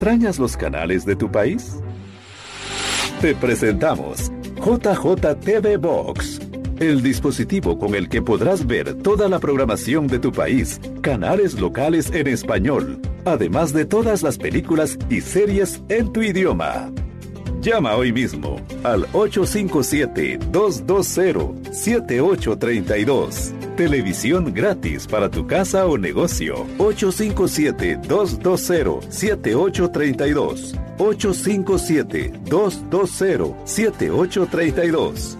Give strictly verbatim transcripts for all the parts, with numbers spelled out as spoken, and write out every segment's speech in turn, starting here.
¿Extrañas los canales de tu país? Te presentamos J J T V Box, el dispositivo con el que podrás ver toda la programación de tu país, canales locales en español, además de todas las películas y series en tu idioma. Llama hoy mismo al ocho cinco siete, dos dos cero, siete ocho tres dos. Televisión gratis para tu casa o negocio. ocho cinco siete, dos dos cero, siete ocho tres dos. ocho cinco siete, dos dos cero, siete ocho tres dos.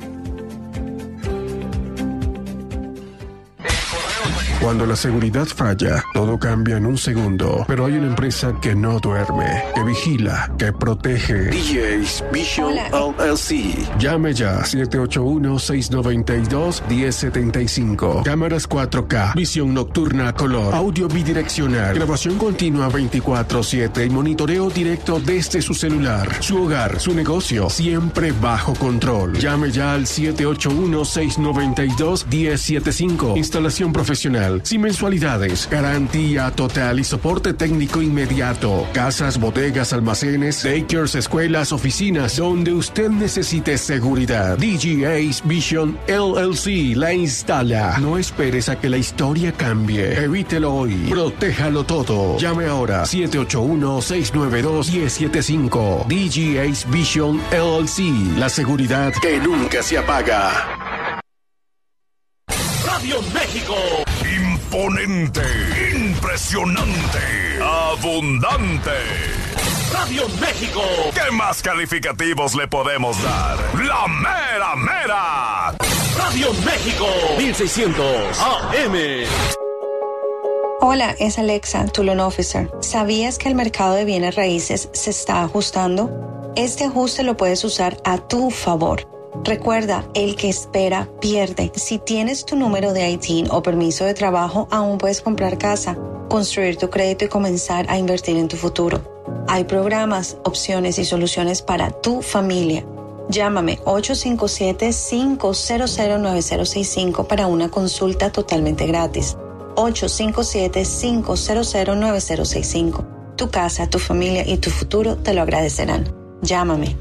Cuando la seguridad falla, todo cambia en un segundo. Pero hay una empresa que no duerme, que vigila, que protege. D Js Vision L L C. Llame ya siete ocho uno, seis nueve dos, uno cero siete cinco. Cámaras cuatro K, visión nocturna a color, audio bidireccional, grabación continua veinticuatro siete y monitoreo directo desde su celular. Su hogar, su negocio, siempre bajo control. Llame ya al siete ocho uno, seis nueve dos, uno cero siete cinco. Instalación profesional, sin mensualidades, garantía total y soporte técnico inmediato. Casas, bodegas, almacenes, daycares, escuelas, oficinas, donde usted necesite seguridad. D J Ace Vision L L C la instala. No esperes a que la historia cambie. Evítelo hoy. Protéjalo todo. Llame ahora siete ocho uno, seis nueve dos, uno cero siete cinco. D J Ace Vision L L C, la seguridad que nunca se apaga. Radio México. Imponente, impresionante, abundante. Radio México. ¿Qué más calificativos le podemos dar? ¡La mera mera! Radio México. mil seiscientos A M. Hola, es Alexa, tu loan officer. ¿Sabías que el mercado de bienes raíces se está ajustando? Este ajuste lo puedes usar a tu favor. Recuerda, el que espera pierde. Si tienes tu número de I T I N o permiso de trabajo, aún puedes comprar casa, construir tu crédito y comenzar a invertir en tu futuro. Hay programas, opciones y soluciones para tu familia. Llámame ocho cinco siete, cinco cero cero, nueve cero seis cinco para una consulta totalmente gratis. ocho cinco siete, cinco cero cero, nueve cero seis cinco. Tu casa, tu familia y tu futuro te lo agradecerán. Llámame.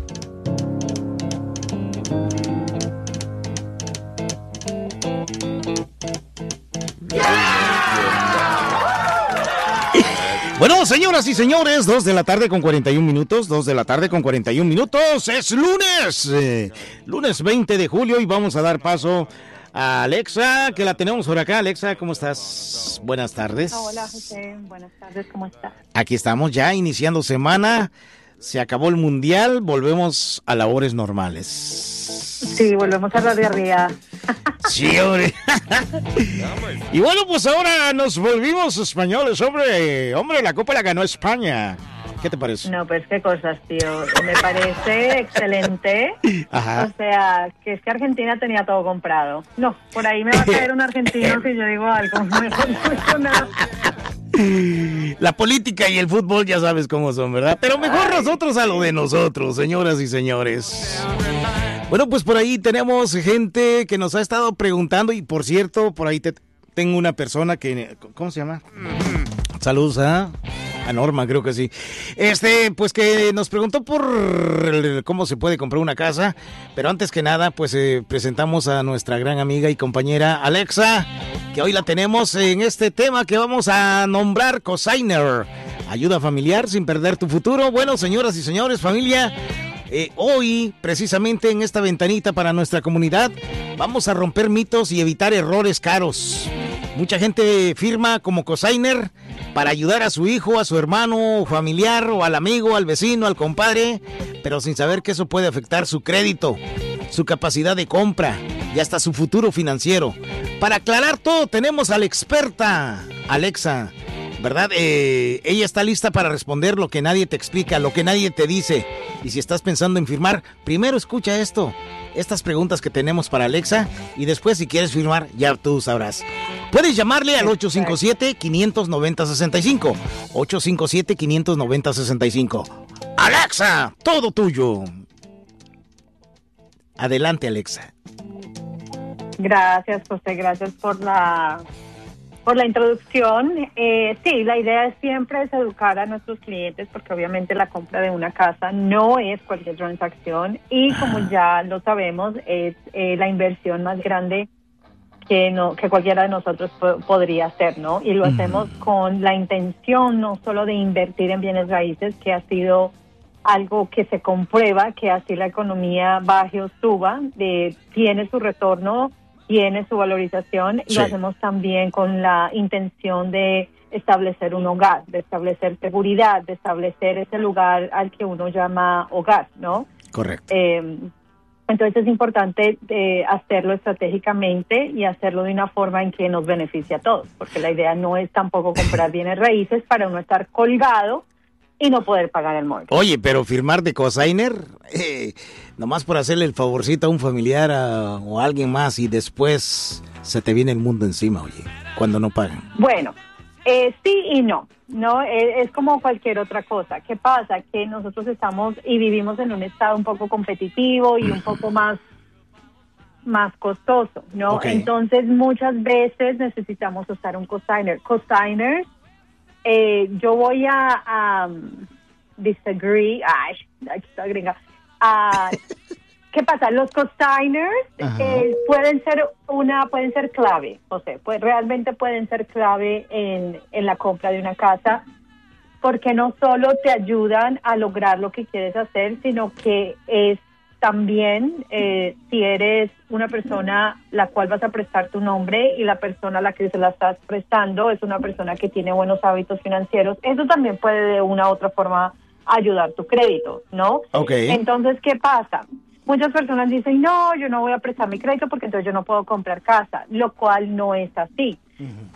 Bueno, señoras y señores, dos de la tarde con cuarenta y un minutos, dos de la tarde con cuarenta y un minutos, es lunes, eh, lunes veinte de julio y vamos a dar paso a Alexa, que la tenemos por acá. Alexa, ¿cómo estás? Buenas tardes. Hola, José, buenas tardes, ¿cómo estás? Aquí estamos ya iniciando semana, se acabó el mundial, volvemos a labores normales. Sí, volvemos a la diarrea. Sí, hombre. Y bueno, pues ahora nos volvimos españoles, hombre. Hombre, la Copa la ganó España. ¿Qué te parece? No, pues qué cosas, tío. Me parece excelente. Ajá. O sea, que es que Argentina tenía todo comprado. No, por ahí me va a caer un argentino si yo digo algo. Mejor no digo nada. La política y el fútbol ya sabes cómo son, ¿verdad? Pero mejor Ay, nosotros a lo de nosotros, señoras y señores. Bueno, pues por ahí tenemos gente que nos ha estado preguntando y por cierto, por ahí te, tengo una persona que, ¿cómo se llama? Saludos a, a Norma, creo que sí. Este, pues que nos preguntó por el, cómo se puede comprar una casa, pero antes que nada, pues eh, presentamos a nuestra gran amiga y compañera Alexa, que hoy la tenemos en este tema que vamos a nombrar Cosigner. Ayuda familiar sin perder tu futuro. Bueno, señoras y señores, familia, Eh, hoy, precisamente en esta ventanita para nuestra comunidad, vamos a romper mitos y evitar errores caros. Mucha gente firma como cosigner para ayudar a su hijo, a su hermano, familiar, o al amigo, al vecino, al compadre, pero sin saber que eso puede afectar su crédito, su capacidad de compra y hasta su futuro financiero. Para aclarar todo, tenemos a la experta Alexa, ¿verdad? Eh, ella está lista para responder lo que nadie te explica, lo que nadie te dice. Y si estás pensando en firmar, primero escucha esto, estas preguntas que tenemos para Alexa, y después si quieres firmar, ya tú sabrás. Puedes llamarle al ocho cinco siete, cinco nueve cero, seis cinco, ocho cinco siete, cinco nueve cero, seis cinco. Alexa, todo tuyo. Adelante, Alexa. Gracias, José, gracias por la... por la introducción. Eh, sí, la idea es siempre es educar a nuestros clientes, porque obviamente la compra de una casa no es cualquier transacción y como ya lo sabemos, es eh, la inversión más grande que no que cualquiera de nosotros po- podría hacer, ¿no? Y lo uh-huh. hacemos con la intención no solo de invertir en bienes raíces, que ha sido algo que se comprueba, que así la economía baje o suba, de, tiene su retorno, tiene su valorización, sí. Lo hacemos también con la intención de establecer un hogar, de establecer seguridad, de establecer ese lugar al que uno llama hogar, ¿no? Correcto. Eh, entonces es importante eh, hacerlo estratégicamente y hacerlo de una forma en que nos beneficie a todos, porque la idea no es tampoco comprar bienes raíces para uno estar colgado y no poder pagar el mortgage. Oye, pero firmar de cosigner, eh, nomás por hacerle el favorcito a un familiar a, o a alguien más y después se te viene el mundo encima, oye, cuando no pagan. Bueno, eh, sí y no, no eh, es como cualquier otra cosa. ¿Qué pasa? Que nosotros estamos y vivimos en un estado un poco competitivo y un poco más más costoso, ¿no? Okay. Entonces muchas veces necesitamos usar un cosigner. Cosigner Eh, yo voy a, a um, disagree, ay, aquí está gringa. Uh, ¿Qué pasa? Los cosigners eh, pueden ser una, pueden ser clave, o sea, pues realmente pueden ser clave en, en la compra de una casa, porque no solo te ayudan a lograr lo que quieres hacer, sino que es también eh, si eres una persona la cual vas a prestar tu nombre y la persona a la que se la estás prestando es una persona que tiene buenos hábitos financieros, eso también puede de una u otra forma ayudar tu crédito, ¿no? Okay. Entonces, ¿qué pasa? Muchas personas dicen, no, yo no voy a prestar mi crédito porque entonces yo no puedo comprar casa, lo cual no es así. Uh-huh.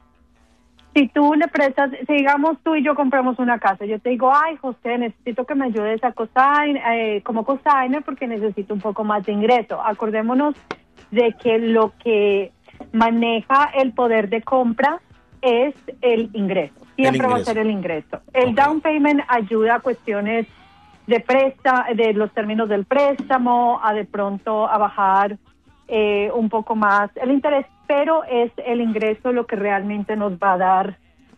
Si tú le prestas, si digamos tú y yo compramos una casa, yo te digo, ay, José, necesito que me ayudes a cosign, eh, como cosigner porque necesito un poco más de ingreso. Acordémonos de que lo que maneja el poder de compra es el ingreso. Siempre el ingreso. Va a ser el ingreso. El okay. down payment ayuda a cuestiones de presta, de los términos del préstamo, a de pronto a bajar eh, un poco más el interés, pero es el ingreso lo que realmente nos va a dar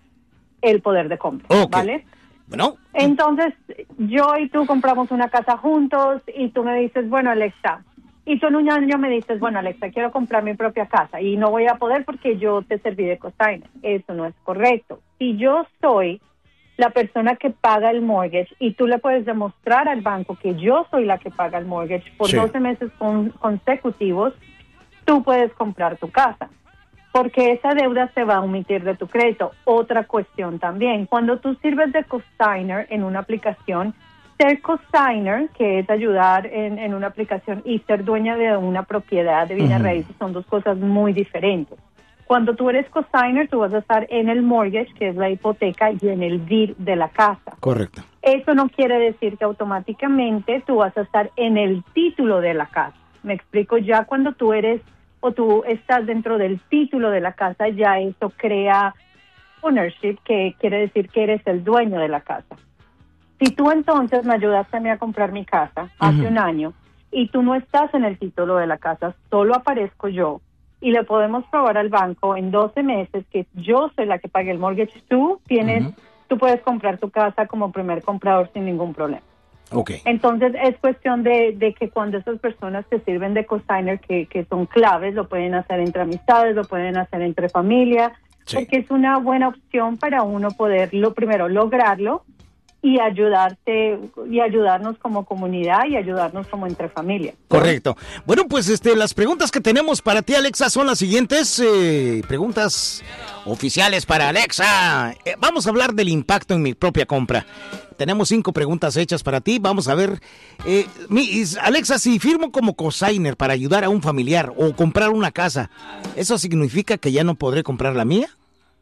el poder de compra, okay. ¿vale? Bueno. Entonces, yo y tú compramos una casa juntos y tú me dices, bueno, Alexa, y tú en un año me dices, bueno, Alexa, quiero comprar mi propia casa y no voy a poder porque yo te serví de cosigner. Eso no es correcto. Si yo soy la persona que paga el mortgage y tú le puedes demostrar al banco que yo soy la que paga el mortgage por sí. doce meses con, consecutivos, tú puedes comprar tu casa, porque esa deuda se va a omitir de tu crédito. Otra cuestión también, cuando tú sirves de cosigner en una aplicación, ser cosigner, que es ayudar en, en una aplicación, y ser dueña de una propiedad de bienes uh-huh. raíces son dos cosas muy diferentes. Cuando tú eres cosigner, tú vas a estar en el mortgage, que es la hipoteca, y en el deed de la casa. Correcto. Eso no quiere decir que automáticamente tú vas a estar en el título de la casa. Me explico, ya cuando tú eres o tú estás dentro del título de la casa, ya eso crea ownership, que quiere decir que eres el dueño de la casa. Si tú entonces me ayudaste a mí a comprar mi casa hace uh-huh. un año y tú no estás en el título de la casa, solo aparezco yo, y le podemos probar al banco en doce meses que yo soy la que pague el mortgage, tú tienes, uh-huh. tú puedes comprar tu casa como primer comprador sin ningún problema. Okay. Entonces es cuestión de, de que cuando esas personas que sirven de cosigner, que, que son claves, lo pueden hacer entre amistades, lo pueden hacer entre familia, sí. porque es una buena opción para uno poder, lo primero, lograrlo y ayudarte y ayudarnos como comunidad y ayudarnos como entre familia. Correcto. Bueno, pues este las preguntas que tenemos para ti, Alexa, son las siguientes eh, preguntas oficiales para Alexa. Eh, vamos a hablar del impacto en mi propia compra. Tenemos cinco preguntas hechas para ti. Vamos a ver, eh, mi, Alexa, si firmo como cosigner para ayudar a un familiar o comprar una casa, ¿eso significa que ya no podré comprar la mía?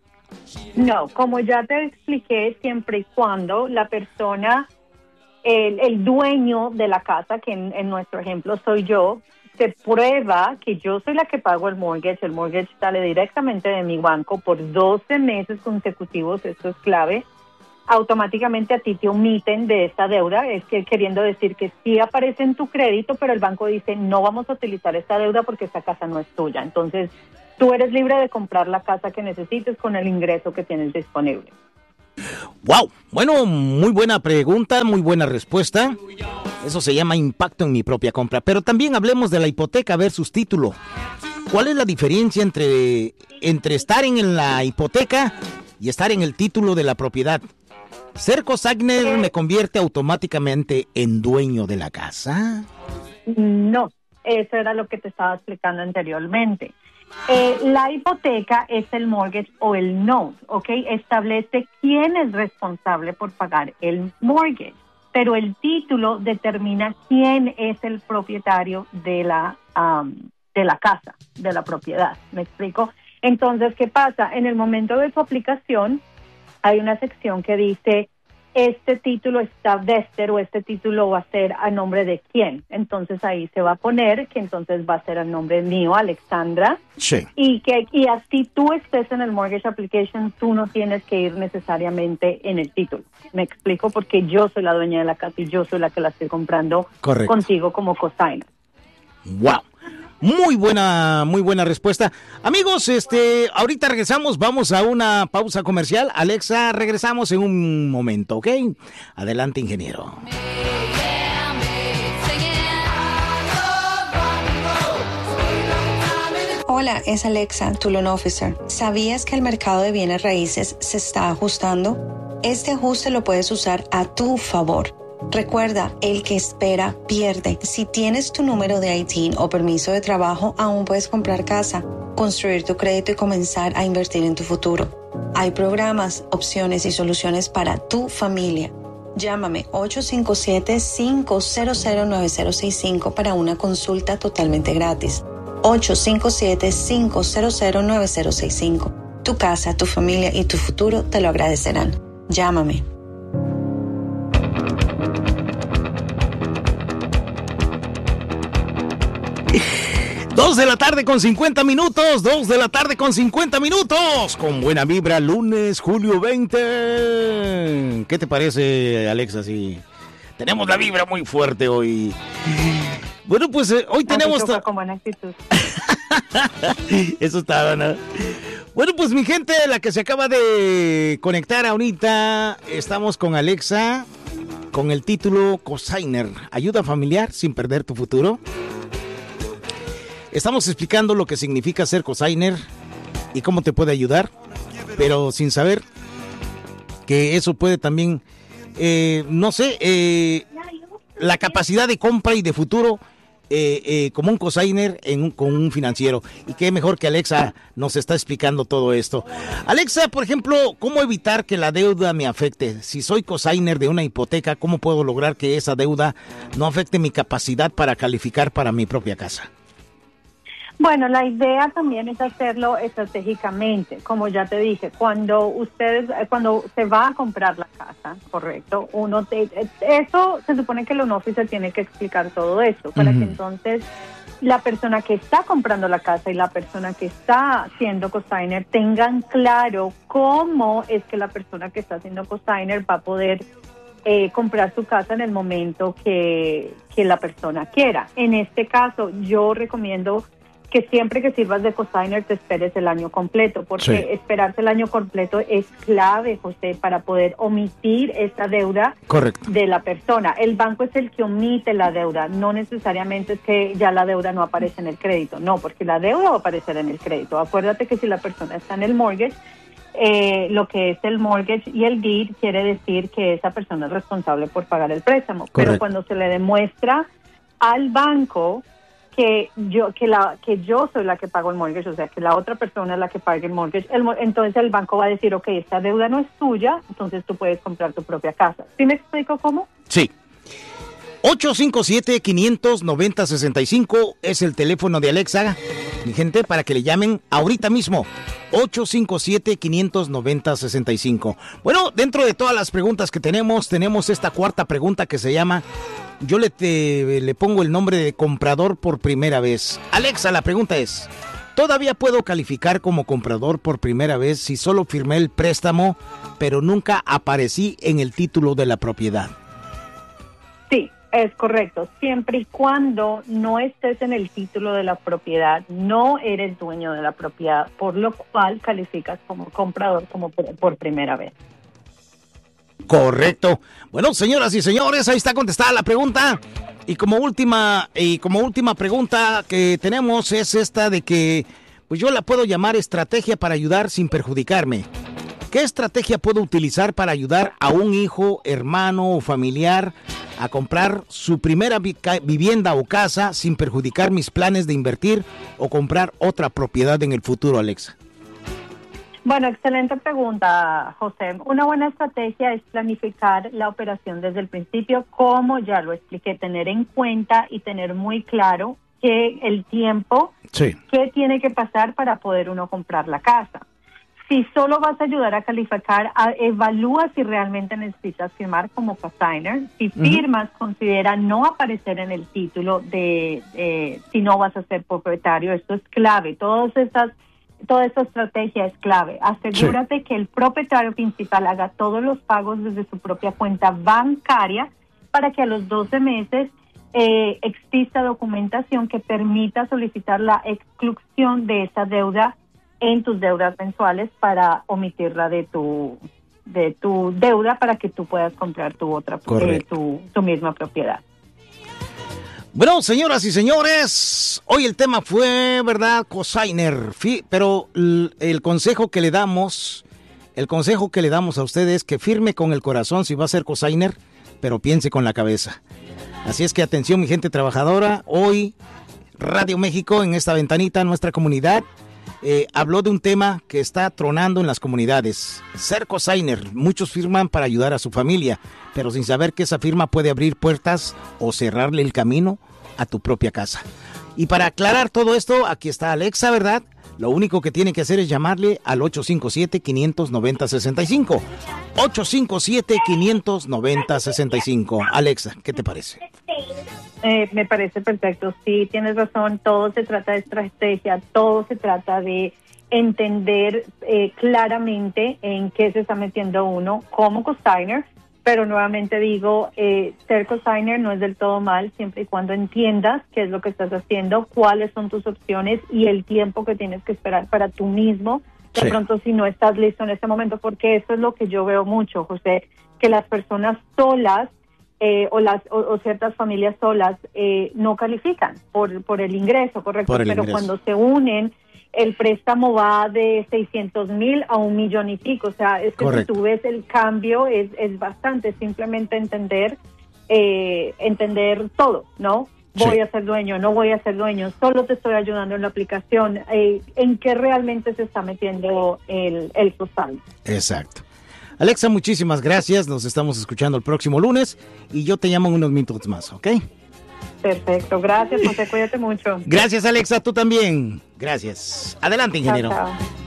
No, como ya te expliqué, siempre y cuando la persona, el, el dueño de la casa, que en, en nuestro ejemplo soy yo, se prueba que yo soy la que pago el mortgage, el mortgage sale directamente de mi banco por doce meses consecutivos, esto es clave, automáticamente a ti te omiten de esta deuda, es que queriendo decir que sí aparece en tu crédito, pero el banco dice, no vamos a utilizar esta deuda porque esta casa no es tuya. Entonces, Tú eres libre de comprar la casa que necesites con el ingreso que tienes disponible. Wow, bueno, muy buena pregunta, muy buena respuesta. Eso se llama impacto en mi propia compra. Pero también hablemos de la hipoteca versus título. ¿Cuál es la diferencia entre, entre estar en la hipoteca y estar en el título de la propiedad? ¿Ser cosigner me convierte automáticamente en dueño de la casa? No, eso era lo que te estaba explicando anteriormente. Eh, la hipoteca es el mortgage o el note, ¿ok? Establece quién es responsable por pagar el mortgage, pero el título determina quién es el propietario de la, um, de la casa, de la propiedad. ¿Me explico? Entonces, ¿qué pasa? En el momento de tu aplicación hay una sección que dice este título está vested o este título va a ser a nombre de quién. Entonces ahí se va a poner que entonces va a ser a nombre mío, Alexandra. Sí. Y que y así tú estés en el mortgage application, tú no tienes que ir necesariamente en el título. Me explico, porque yo soy la dueña de la casa y yo soy la que la estoy comprando. Correcto. Contigo como cosigner. Wow. Muy buena, muy buena respuesta. Amigos, este, ahorita regresamos, vamos a una pausa comercial. Alexa, regresamos en un momento, ¿ok? Adelante, ingeniero. Hola, es Alexa, tu loan officer. ¿Sabías que el mercado de bienes raíces se está ajustando? Este ajuste lo puedes usar a tu favor. Recuerda, el que espera pierde. Si tienes tu número de I T I N o permiso de trabajo, aún puedes comprar casa, construir tu crédito y comenzar a invertir en tu futuro. Hay programas, opciones y soluciones para tu familia. Llámame ocho cinco siete, cinco cero cero, nueve cero seis cinco para una consulta totalmente gratis. ocho cinco siete, cinco cero cero, nueve cero seis cinco. Tu casa, tu familia y tu futuro te lo agradecerán. Llámame. Dos de la tarde con cincuenta minutos, dos de la tarde con cincuenta minutos, con buena vibra, lunes, julio veinte. ¿Qué te parece, Alexa? Si tenemos la vibra muy fuerte hoy. Bueno, pues eh, hoy tenemos... Ta- con buena actitud. Eso estaba, ¿no? Bueno, pues mi gente, la que se acaba de conectar ahorita, estamos con Alexa, con el título Cosigner, ayuda familiar sin perder tu futuro. Estamos explicando lo que significa ser cosigner y cómo te puede ayudar, pero sin saber que eso puede también, eh, no sé, eh, la capacidad de compra y de futuro eh, eh, como un cosigner en un, con un financiero. Y qué mejor que Alexa nos está explicando todo esto. Alexa, por ejemplo, ¿cómo evitar que la deuda me afecte? Si soy cosigner de una hipoteca, ¿cómo puedo lograr que esa deuda no afecte mi capacidad para calificar para mi propia casa? Bueno, la idea también es hacerlo estratégicamente. Como ya te dije, cuando ustedes, cuando se va a comprar la casa, correcto, uno te, eso se supone que el loan officer tiene que explicar todo esto para uh-huh. que entonces la persona que está comprando la casa y la persona que está siendo cosigner tengan claro cómo es que la persona que está siendo cosigner va a poder eh, comprar su casa en el momento que, que la persona quiera. En este caso, yo recomiendo que siempre que sirvas de cosigner te esperes el año completo, porque sí. esperarse el año completo es clave, José, para poder omitir esa deuda Correcto. de la persona. El banco es el que omite la deuda, no necesariamente es que ya la deuda no aparece en el crédito, no, porque la deuda va a aparecer en el crédito. Acuérdate que si la persona está en el mortgage, eh, lo que es el mortgage y el deed quiere decir que esa persona es responsable por pagar el préstamo. Correcto. Pero cuando se le demuestra al banco que yo que la que yo soy la que pago el mortgage, o sea, que la otra persona es la que paga el mortgage, el, entonces el banco va a decir, ok, esta deuda no es tuya, entonces tú puedes comprar tu propia casa. ¿Sí me explico cómo? Sí. ocho cinco siete, cinco nueve cero, seis cinco es el teléfono de Alexa, mi gente, para que le llamen ahorita mismo. ocho cinco siete, cinco nueve cero, seis cinco. Bueno, dentro de todas las preguntas que tenemos, tenemos esta cuarta pregunta que se llama... Yo le, te, le pongo el nombre de comprador por primera vez. Alexa, la pregunta es, ¿todavía puedo calificar como comprador por primera vez si solo firmé el préstamo, pero nunca aparecí en el título de la propiedad? Sí, Es correcto, siempre y cuando no estés en el título de la propiedad, no eres dueño de la propiedad, por lo cual calificas como comprador como por, por primera vez. Correcto. Bueno, señoras y señores, ahí está contestada la pregunta. Y como última, y como última pregunta que tenemos es esta de que, pues yo la puedo llamar estrategia para ayudar sin perjudicarme. ¿Qué estrategia puedo utilizar para ayudar a un hijo, hermano o familiar a comprar su primera vi- vivienda o casa sin perjudicar mis planes de invertir o comprar otra propiedad en el futuro, Alexa? Bueno, excelente pregunta, José. Una buena estrategia es planificar la operación desde el principio, como ya lo expliqué, tener en cuenta y tener muy claro que el tiempo sí. que tiene que pasar para poder uno comprar la casa. Si solo vas a ayudar a calificar, a, evalúa si realmente necesitas firmar como cosigner. Si firmas, uh-huh. considera no aparecer en el título de, de si no vas a ser propietario. Esto es clave. Todas estas, toda esta estrategia es clave. Asegúrate sí. que el propietario principal haga todos los pagos desde su propia cuenta bancaria para que a los doce meses eh, exista documentación que permita solicitar la exclusión de esa deuda en tus deudas mensuales para omitirla de tu de tu deuda para que tú puedas comprar tu otra eh, tu, tu misma propiedad. Bueno, señoras y señores, hoy el tema fue, ¿verdad?, cosigner, pero el, el consejo que le damos, el consejo que le damos a ustedes es que firme con el corazón si va a ser cosigner, pero piense con la cabeza. Así es que atención, mi gente trabajadora, hoy Radio México en esta ventanita, nuestra comunidad, Eh, habló de un tema que está tronando en las comunidades. Ser cosigner, muchos firman para ayudar a su familia, pero sin saber que esa firma puede abrir puertas o cerrarle el camino a tu propia casa. Y para aclarar todo esto, aquí está Alexa, ¿verdad? Lo único que tiene que hacer es llamarle al ocho cinco siete, cinco nueve cero, seis cinco. ocho cinco siete, cinco nueve cero, seis cinco. Alexa, ¿qué te parece? Eh, me parece perfecto, sí, tienes razón, todo se trata de estrategia, todo se trata de entender eh, claramente en qué se está metiendo uno como cosigner, pero nuevamente digo, eh, ser cosigner no es del todo mal, siempre y cuando entiendas qué es lo que estás haciendo, cuáles son tus opciones y el tiempo que tienes que esperar para tú mismo, de sí. pronto si no estás listo en este momento, porque eso es lo que yo veo mucho, José, que las personas solas, Eh, o las o, o ciertas familias solas eh, no califican por por el ingreso, correcto, por el pero ingreso. Cuando se unen el préstamo va de seiscientos mil a un millón y pico, o sea, es que correcto. Si tú ves el cambio es es bastante, simplemente entender eh, entender todo, ¿no? Voy sí. a ser dueño, no voy a ser dueño, solo te estoy ayudando en la aplicación, eh, en qué realmente se está metiendo el el costal. Exacto. Alexa, muchísimas gracias. Nos estamos escuchando el próximo lunes y yo te llamo en unos minutos más, ¿ok? Perfecto. Gracias, José. Cuídate mucho. Gracias, Alexa. Tú también. Gracias. Adelante, ingeniero. Chao, chao.